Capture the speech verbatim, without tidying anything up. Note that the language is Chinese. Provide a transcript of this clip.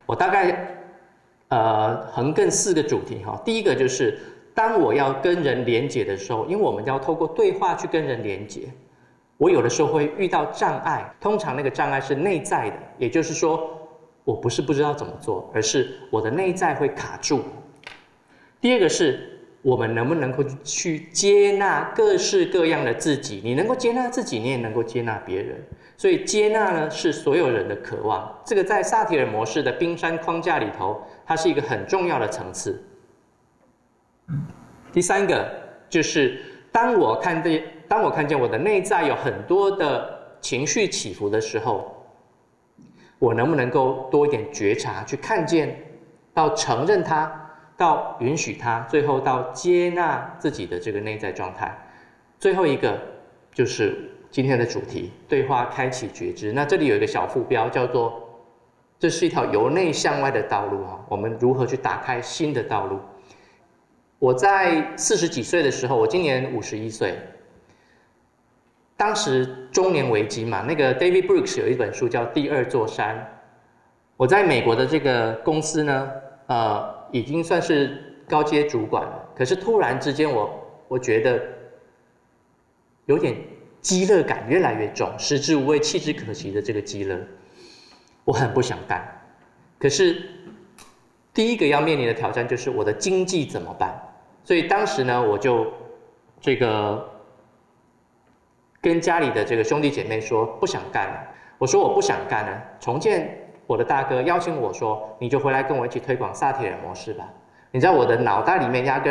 我大概呃横亘四个主题哈。第一个就是当我要跟人连结的时候，因为我们要透过对话去跟人连结，我有的时候会遇到障碍，通常那个障碍是内在的，也就是说我不是不知道怎么做，而是我的内在会卡住。第二个是我们能不能够去接纳各式各样的自己，你能够接纳自己，你也能够接纳别人。所以接纳呢是所有人的渴望，这个在萨提尔模式的冰山框架里头，它是一个很重要的层次。第三个就是当我看见当我看见我的内在有很多的情绪起伏的时候，我能不能够多一点觉察，去看见，到承认它，到允许它，最后到接纳自己的这个内在状态。最后一个就是今天的主题，对话开启觉知。那这里有一个小副标叫做这是一条由内向外的道路，我们如何去打开新的道路。我在四十几岁的时候，我今年五十一岁，当时中年危机嘛，那个 David Brooks 有一本书叫《第二座山》。我在美国的这个公司呢，呃，已经算是高阶主管了，可是突然之间我，我觉得有点饥饿感越来越重，食之无味，弃之可惜的这个饥饿，我很不想干。可是第一个要面临的挑战就是我的经济怎么办？所以当时呢，我就这个跟家里的这个兄弟姐妹说不想干了。我说我不想干了，重建我的大哥邀请我说，你就回来跟我一起推广萨提尔模式吧。你知道我的脑袋里面压根